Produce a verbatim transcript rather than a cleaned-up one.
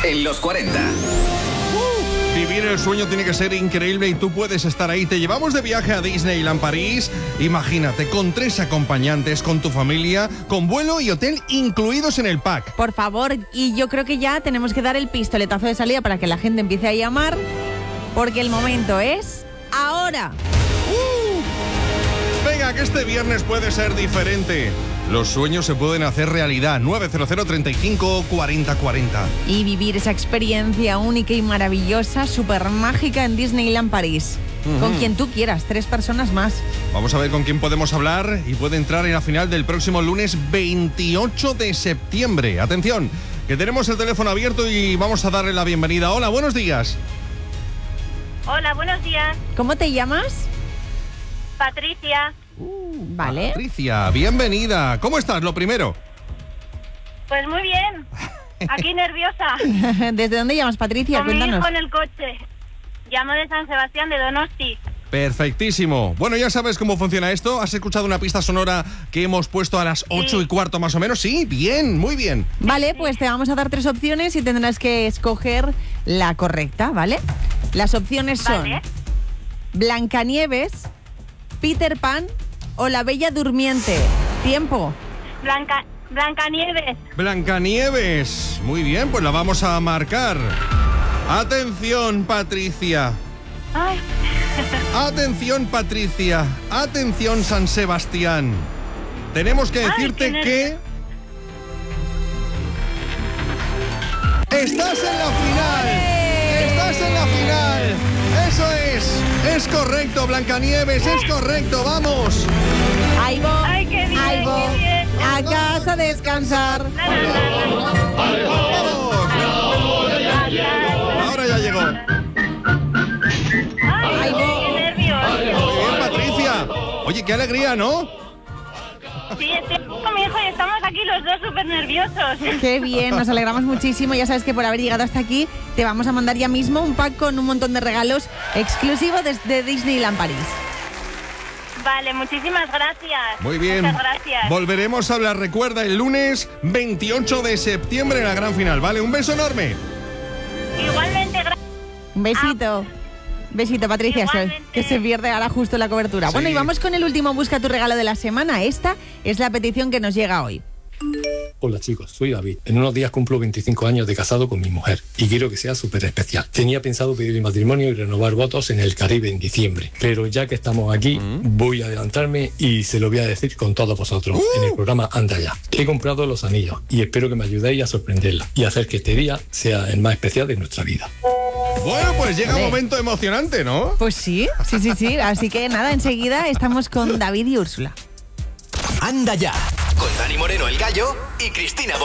en los cuarenta. Vivir el sueño tiene que ser increíble y tú puedes estar ahí. Te llevamos de viaje a Disneyland París. Imagínate, con tres acompañantes, con tu familia, con vuelo y hotel incluidos en el pack. Por favor, y yo creo que ya tenemos que dar el pistoletazo de salida para que la gente empiece a llamar, porque el momento es ahora. ¡Uh! Venga, que este viernes puede ser diferente. Los sueños se pueden hacer realidad. nueve cero cero, treinta y cinco, cuarenta, cuarenta. Y vivir esa experiencia única y maravillosa, súper mágica en Disneyland París. Uh-huh. Con quien tú quieras, tres personas más. Vamos a ver con quién podemos hablar y puede entrar en la final del próximo lunes veintiocho de septiembre. Atención, que tenemos el teléfono abierto y vamos a darle la bienvenida. Hola, buenos días. Hola, buenos días. ¿Cómo te llamas? Patricia. Uh, vale. Patricia, bienvenida. ¿Cómo estás, lo primero? Pues muy bien. Aquí nerviosa. ¿Desde dónde llamas, Patricia? Con Cuéntanos. mi hijo en el coche. Llamo de San Sebastián de Donosti. Perfectísimo. Bueno, ya sabes cómo funciona esto. ¿Has escuchado una pista sonora que hemos puesto a las ocho sí. y cuarto más o menos? Sí, bien, muy bien. Vale, pues te vamos a dar tres opciones y tendrás que escoger la correcta, ¿vale? Las opciones son Vale. Blancanieves, Peter Pan o La Bella Durmiente. Tiempo. Blanca, Blancanieves. Blancanieves. Muy bien, pues la vamos a marcar. Atención, Patricia. Ay. Atención, Patricia. Atención, San Sebastián. Tenemos que decirte Ay, que... ¡Estás en la final! ¡Estás en la final! ¡Eso es! ¡Es correcto, Blancanieves! ¡Es correcto! ¡Vamos! Ahí voy. Ay, qué bien, Ahí voy. qué bien. A casa a descansar. La, la, la, la. ¡Vamos! Ahora ya llegó. Ay, Ahí voy. qué nervios. Muy bien, Patricia. Oye, qué alegría, ¿no? Sí, estoy con mi hijo y estamos aquí los dos súper nerviosos. Qué bien, nos alegramos muchísimo. Ya sabes que por haber llegado hasta aquí te vamos a mandar ya mismo un pack con un montón de regalos exclusivos desde Disneyland París. Vale, muchísimas gracias. Muy bien. Muchas gracias. Volveremos a hablar, recuerda, el lunes veintiocho de septiembre en la gran final, ¿vale? Un beso enorme. Igualmente, gracias. Un besito. Besito, Patricia, Igualmente. que se pierde ahora justo la cobertura. Sí. Bueno, y vamos con el último Busca tu regalo de la semana. Esta es la petición que nos llega hoy. Hola chicos, soy David. En unos días cumplo veinticinco años de casado con mi mujer y quiero que sea súper especial. Tenía pensado pedirle matrimonio y renovar votos en el Caribe en diciembre, pero ya que estamos aquí, mm. voy a adelantarme y se lo voy a decir con todos vosotros uh. en el programa Anda Ya. He comprado los anillos y espero que me ayudéis a sorprenderla y hacer que este día sea el más especial de nuestra vida. Bueno, pues llega un momento emocionante, ¿no? Pues sí, sí, sí, sí. Así que nada, enseguida estamos con David y Úrsula. Anda Ya, con Dani Moreno el Gallo y Cristina Bonito.